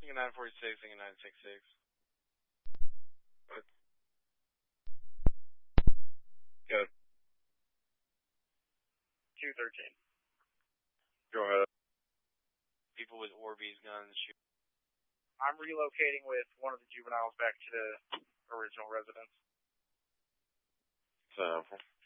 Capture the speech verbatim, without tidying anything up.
Thinking nine forty-six, thinking nine sixty-six. Good. two thirteen. Go ahead. People with Orbeez guns shoot. I'm relocating with one of the juveniles back to the original residence. Sample.